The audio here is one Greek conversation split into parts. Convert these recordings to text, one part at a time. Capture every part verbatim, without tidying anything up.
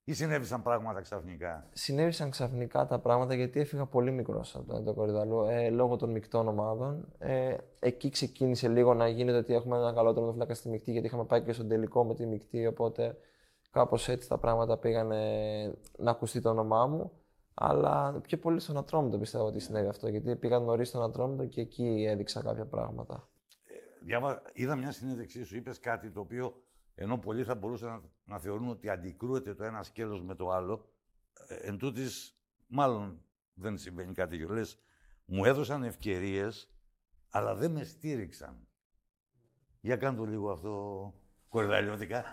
Ή συνέβησαν πράγματα ξαφνικά? Συνέβησαν ξαφνικά τα πράγματα γιατί έφυγα πολύ μικρός από το, το Κορυδαλού, ε, λόγω των μεικτών ομάδων. Ε, εκεί ξεκίνησε λίγο να γίνεται ότι έχουμε ένα καλό τερματοφύλακα στη μεικτή, γιατί είχαμε πάει και στον τελικό με τη μεικτή. Οπότε κάπως έτσι τα πράγματα πήγανε να ακουστεί το όνομά μου. Αλλά πιο πολύ στον Ατρόμητο πιστεύω ότι συνέβη αυτό, γιατί πήγα νωρίς στον Ατρόμητο και εκεί έδειξα κάποια πράγματα. Ε, διάβα, είδα μια συνέντευξή σου, είπες κάτι το οποίο, ενώ πολλοί θα μπορούσαν να, να θεωρούν ότι αντικρούεται το ένα σκέλος με το άλλο, ε, εν τούτης, μάλλον δεν συμβαίνει κάτι τέτοιο. Λες, μου έδωσαν ευκαιρίες, αλλά δεν με στήριξαν. Για κάνε το λίγο αυτό κορυδαλιώτικα.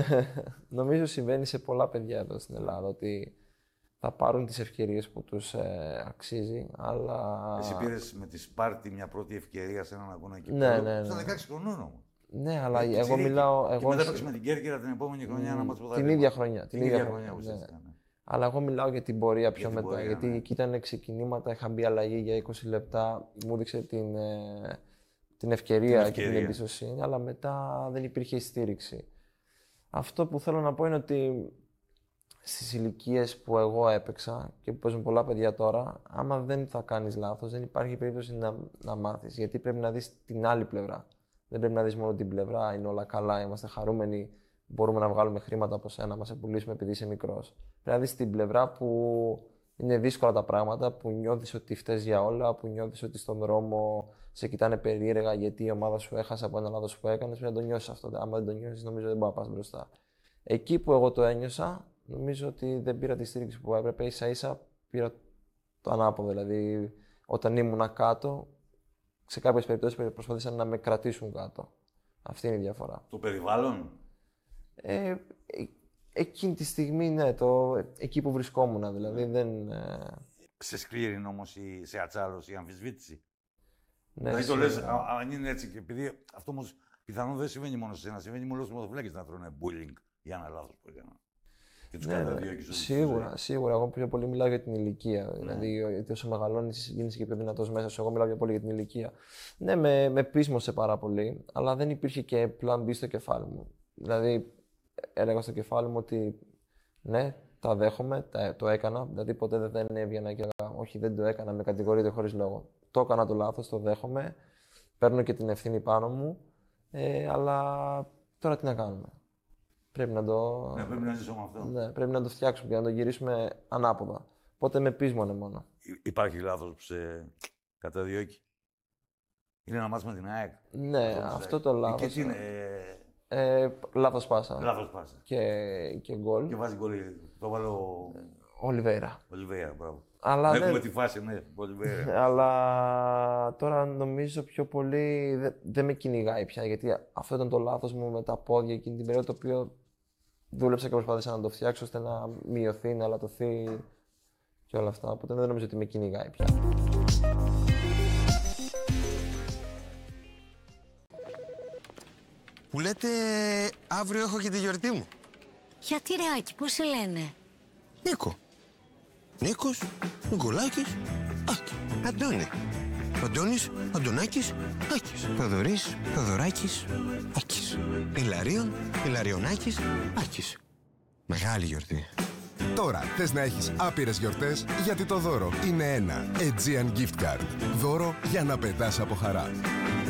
Νομίζω συμβαίνει σε πολλά παιδιά εδώ στην Ελλάδα, ότι θα πάρουν τις ευκαιρίες που τους ε, αξίζει, αλλά... Εσύ πήρες με τη Σπάρτη μια πρώτη ευκαιρία σε έναν αγώνα εκεί ναι, πέρα. Ναι, ναι. Στα δεκαέξι χρονών όμως. Ναι, αλλά ε, εγώ μιλάω... Και εγώ... μετά παίξεις με την Κέρκυρα την επόμενη χρονιά mm, να μας Την ίδια χρονιά. Την, την ίδια χρονιά, χρονιά ναι. ναι. Αλλά εγώ μιλάω για την πορεία πιο για μετά. Πορεία, γιατί ναι. εκεί ήταν ξεκινήματα, είχα μπει αλλαγή για είκοσι λεπτά, μου έδειξε την, ε, την, ευκαιρία την ευκαιρία και την εμπιστοσύνη, αλλά μετά δεν υπήρχε στήριξη. Αυτό που θέλω να πω είναι ότι στις ηλικίες που εγώ έπαιξα και που παίζουν πολλά παιδιά τώρα, άμα δεν θα κάνεις λάθος, δεν υπάρχει περίπτωση να, να μάθεις. Γιατί πρέπει να δεις την άλλη πλευρά. Δεν πρέπει να δεις μόνο την πλευρά, είναι όλα καλά, είμαστε χαρούμενοι, μπορούμε να βγάλουμε χρήματα από σένα, να σε πουλήσουμε επειδή είσαι μικρός. Πρέπει να δεις την πλευρά που είναι δύσκολα τα πράγματα, που νιώθεις ότι φταίς για όλα, που νιώθεις ότι στον δρόμο σε κοιτάνε περίεργα γιατί η ομάδα σου έχασε από ένα λάθος που έκανες. Πρέπει να το νιώσεις αυτό. Άμα δεν το νιώσεις, νομίζω δεν μπορεί να πας μπροστά. Εκεί που εγώ το ένιωσα, νομίζω ότι δεν πήρα τη στήριξη που έπρεπε. Ίσα ίσα πήρα το ανάποδο. Δηλαδή, όταν ήμουν κάτω, σε κάποιες περιπτώσεις προσπαθήσαν να με κρατήσουν κάτω. Αυτή είναι η διαφορά. Το περιβάλλον. Ε, ε, εκείνη τη στιγμή, ναι, το, εκεί που βρισκόμουν, δηλαδή, δεν... Ε... Σε σκλήρινε όμως η, σε ατσάλωση, η αμφισβήτηση. Ναι, δηλαδή το λες, α, αν είναι έτσι, και επειδή αυτό όμως πιθανόν δεν συμβαίνει μόνο σε ένα, συμβαίνει με όλους τους μοδοφυλάκες να τρώνε bullying για ένα λάθος που έκανα. Και τους ναι, καταδίωκες. Σίγουρα, σίγουρα. Εγώ πιο πολύ μιλάω για την ηλικία. Ναι. Δηλαδή, όσο μεγαλώνεις, γίνεσαι και πιο δυνατός μέσα σου. Εγώ μιλάω πιο πολύ για την ηλικία. Ναι, με, με πείσμωσε πάρα πολύ, αλλά δεν υπήρχε και plan B στο κεφάλι μου. Δηλαδή, έλεγα στο κεφάλι μου ότι ναι, τα δέχομαι, τα, το έκανα. Δηλαδή, ποτέ δεν έβγαινα και έλεγα, όχι, δεν το έκανα, με κατηγορείτε χωρίς λόγο. Το έκανα το λάθος, το δέχομαι. Παίρνω και την ευθύνη πάνω μου. Ε, αλλά τώρα τι να κάνουμε. Πρέπει να το. Ναι, πρέπει να ζήσουμε αυτό. Ναι, πρέπει να το φτιάξουμε και να το γυρίσουμε ανάποδα. Οπότε με πείσμονε μόνο. Υπάρχει λάθος που σε καταδιώκει? Είναι να μάθουμε την ΑΕΚ. Ναι, αυτό, αυτό το λάθος. Και τι είναι. Ε, λάθος πάσα. Λάθος πάσα. Και, και γκολ. Και βάζει γκολ. Το βάλω. Ο Ολιβέηρα. Ολιβέηρα, μπράβο. Αλλά έχουμε δεν... τη φάση, ναι, Ολιβέηρα. Αλλά τώρα νομίζω πιο πολύ δεν δε με κυνηγάει πια. Γιατί αυτό ήταν το λάθος μου με τα πόδια εκείνη την περίοδο, το οποίο δούλεψα και προσπάθησα να το φτιάξω ώστε να μειωθεί, να αλατωθεί και όλα αυτά. Οπότε δεν νομίζω ότι με κυνηγάει πια. Που λέτε αύριο έχω και τη γιορτή μου. Γιατί ρε Άκη, πώς σε λένε? Νίκο. Νίκος, Νικολάκης, Άκη. Αντώνη. Αντώνης, Αντωνάκης, Άκης. Θοδωρής, Θοδωράκης, Άκης. Ηλαρίων, Ηλαριονάκης, Άκης. Μεγάλη γιορτή. Τώρα θες να έχεις άπειρες γιορτές, γιατί το δώρο είναι ένα Aegean Gift Card. Δώρο για να πετάς από χαρά.